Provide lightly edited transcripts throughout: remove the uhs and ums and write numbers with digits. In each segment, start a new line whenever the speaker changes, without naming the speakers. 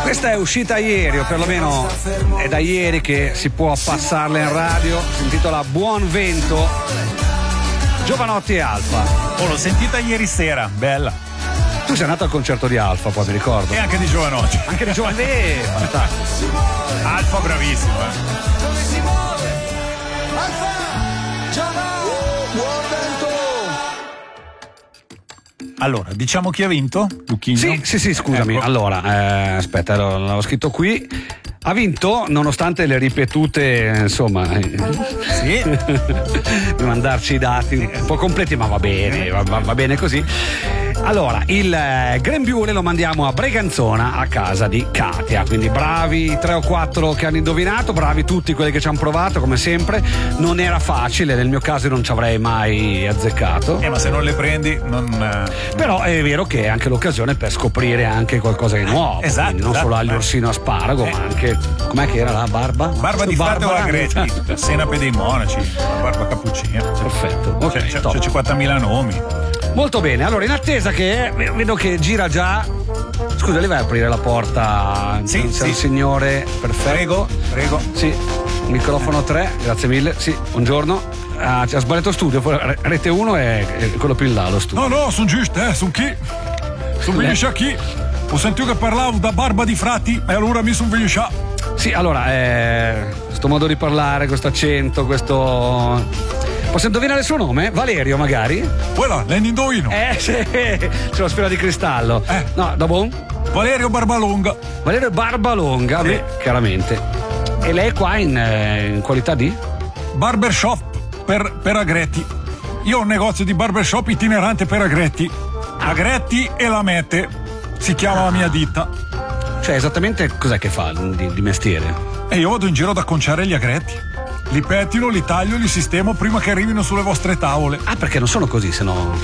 Questa è uscita ieri, o perlomeno è da ieri che si può passarla in radio. Si intitola Buon Vento, Giovanotti e Alfa.
Oh, l'ho sentita ieri sera, bella.
Tu sei andato al concerto di Alfa, poi mi ricordo.
E anche di Giovanotti.
Anche di Giovanotti, fantastico.
Alfa bravissimo,
Dove si muove? Alfa, buon vento.
Allora, diciamo chi ha vinto? Lucchino?
Sì, scusami.
Ecco.
Allora, aspetta, l'avevo scritto qui. Ha vinto, nonostante le ripetute, insomma,
Sì.
di mandarci i dati un po' completi, ma va bene, va bene così. Allora, il grembiule lo mandiamo a Breganzona, a casa di Katia. Quindi bravi i 3 o 4 che hanno indovinato, bravi tutti quelli che ci hanno provato, come sempre. Non era facile, nel mio caso non ci avrei mai azzeccato.
Ma se non le prendi, non.
Però è vero che è anche l'occasione per scoprire anche qualcosa di nuovo.
Esatto,
quindi non solo agli orsino asparago, ma anche. Com'è che era la barba?
Barba di frate o Agreti, Senape dei Monaci, la barba cappuccina.
Perfetto. Ok,
C'è
top.
50.000 nomi.
Molto bene, allora in attesa che vedo che gira già. Scusa, lei vai a aprire la porta?
Sì,
C'è un signore, perfetto.
Prego.
Sì, microfono 3, grazie mille. Sì, buongiorno. Ha sbagliato studio, rete 1 è quello più in là lo studio.
No, sono giusto, sono chi? Sono venuto qui. Ho sentito che parlavo da barba di frati e allora mi sono venuto.
Sì, allora, questo modo di parlare, questo accento, questo. Posso indovinare il suo nome? Valerio, magari?
Quella, lei ne indovino.
Sì, c'è la sfera di cristallo. No, da buon?
Valerio Barbalonga.
Valerio Barbalonga,
Sì.
beh, chiaramente. E lei è qua in qualità di?
Barbershop per Agretti. Io ho un negozio di barbershop itinerante per Agretti. Agretti e la Mete si chiama la mia ditta.
Cioè, esattamente cos'è che fa di mestiere?
E io vado in giro ad acconciare gli agretti. Li pettino, li taglio, li sistemo prima che arrivino sulle vostre tavole.
Ah, perché non sono così, se no.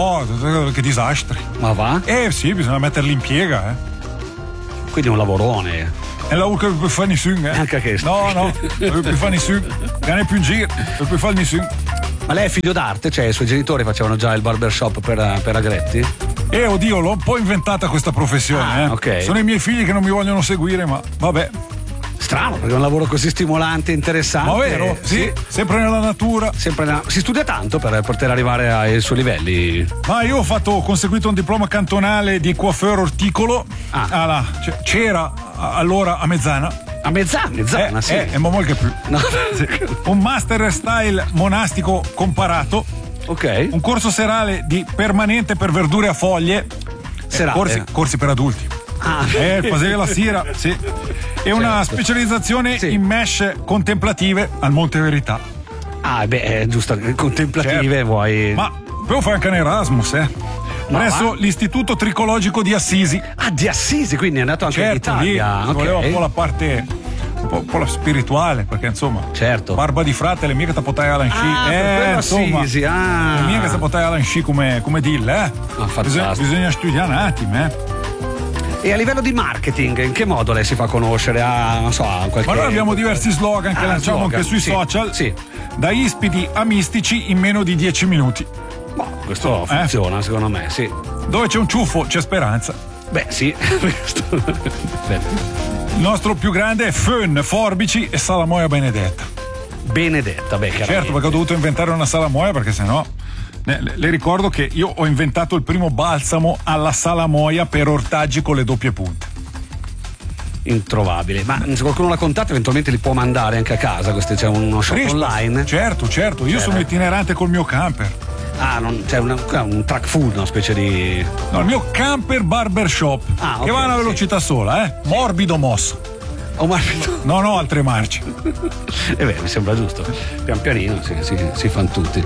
No, che disastri.
Ma va?
Sì, bisogna metterli in piega,
Quindi è un lavorone.
È un lavoro che non puoi fare nessuno,
Anche questo.
No, non puoi fare nessuno. Non è più in giro, non puoi fare nessuno.
Ma lei è figlio d'arte? Cioè, i suoi genitori facevano già il barbershop per agretti?
Oddio, l'ho un po' inventata questa professione,
ok.
Sono i miei figli che non mi vogliono seguire, ma vabbè.
Strano, perché è un lavoro così stimolante, interessante.
Ma vero? Sì, sempre nella natura.
Si studia tanto per poter arrivare ai suoi livelli.
Ma io ho conseguito un diploma cantonale di coiffeur orticolo. C'era allora a Mezzana.
A Mezzana, sì.
Ma molto più.
No.
Sì. Un master style monastico comparato.
Ok.
Un corso serale di permanente per verdure a foglie.
Serale.
Corsi per adulti. Fazer la sera, sì. E una specializzazione in mesh contemplative al Monte Verità.
Giusto, contemplative,
certo.
Vuoi.
Ma poi fai anche un Erasmus, presso l'Istituto Tricologico di Assisi.
Di Assisi, quindi è andato anche in Italia.
Lì, voleva un po' la parte un po' la spirituale, perché insomma,
certo.
Barba di frate, le mie che ti potrai all'ansci.
Insomma,
le mie che ti potrai all'ansci come dille, bisogna studiare un attimo,
E a livello di marketing, in che modo lei si fa conoscere? Non so, qualche.
Ma noi abbiamo diversi slogan che lanciamo anche sui social.
Sì.
Da ispidi a mistici in meno di 10 minuti.
Questo funziona, secondo me, sì.
Dove c'è un ciuffo, c'è speranza.
Beh, sì.
Il nostro più grande è Fön, forbici e salamoia benedetta.
Benedetta, beh, chiaramente.
Certo, perché ho dovuto inventare una salamoia, perché sennò. Le ricordo che io ho inventato il primo balsamo alla salamoia per ortaggi con le doppie punte.
Introvabile. Ma se qualcuno l'ha contato, eventualmente li può mandare anche a casa. Questo c'è uno shop online.
Certo. Io sono itinerante col mio camper.
Non c'è un track food, una specie di.
No, il mio camper barbershop. Che va a una velocità sola, Morbido mosso.
Morbido?
No, altre marce.
Mi sembra giusto. Pian pianino si fanno tutti.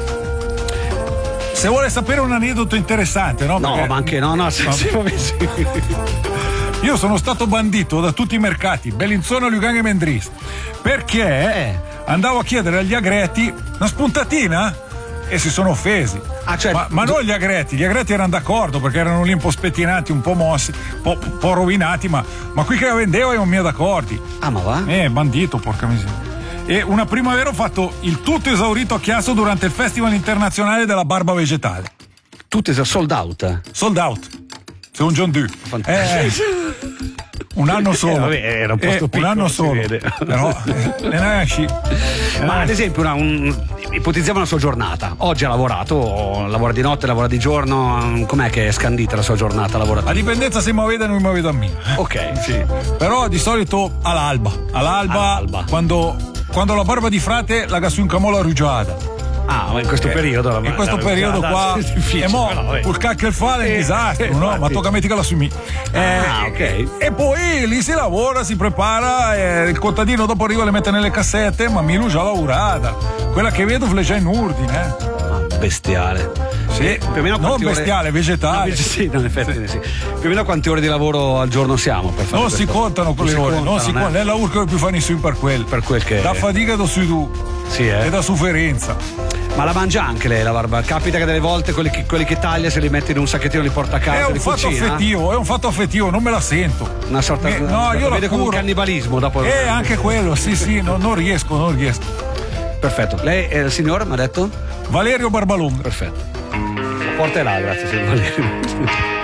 Se vuole sapere un aneddoto interessante, no?
No, ma anche sì.
Io sono stato bandito da tutti i mercati, Bellinzona, Lugano e Mendris, perché andavo a chiedere agli agreti una spuntatina e si sono offesi. Ma non gli agreti erano d'accordo perché erano lì un po' spettinati, un po' mossi, un po' rovinati, ma qui che la vendevo erano miei d'accordi.
Ma va?
Bandito, porca miseria. E una primavera ho fatto il tutto esaurito a Chiasso durante il Festival Internazionale della Barba Vegetale.
Tutto sold out?
Sold out. Sei un John Due. un anno solo.
Vabbè, era un posto
un
piccolo,
anno
si
solo.
vede.
Però le nasci.
Ma ad esempio, ipotizziamo una sua giornata. Oggi ha lavorato, lavora di notte, lavora di giorno. Com'è che è scandita la sua giornata
A
lavorativa?
dipendenza se mi vede o non mi vede a me.
Ok, sì.
Però di solito all'alba. Quando la barba di frate la gasso in camola rugiada.
Ah, ma in questo periodo.
In questo periodo qua
è difficile.
e mo
però,
il cacchio fa è un disastro, no?
infatti.
Ma tocca mettere la su me.
Ok.
E poi lì si lavora, si prepara, il contadino dopo arriva le mette nelle cassette, ma Milu già lavorata. Quella che vedo è già in ordine,
Bestiale.
Sì,
Più o meno
non
quante ore-
bestiale, vegetale.
No, sì, in effetti sì. Più o meno quante ore di lavoro al giorno siamo per fare
Non si
questo?
contano quelle
Non si
ore,
contano,
non si contano. È il lavoro che più fa nessuno per quel.
Per quel che
Da fatica da su tu.
Sì,
E da sofferenza.
Ma la mangia anche lei la barba? Capita che delle volte quelli che taglia se li mette in un sacchettino li porta a casa,
È un
li
fatto
cucina?
affettivo, è un fatto affettivo, non me la sento.
Una sorta
No, io la
vede come un
curo.
cannibalismo dopo.
Anche quello, sì, non riesco.
Perfetto. Lei è il signor, mi ha detto?
Valerio Barbalon.
Perfetto. La porta è là, grazie signor Valerio.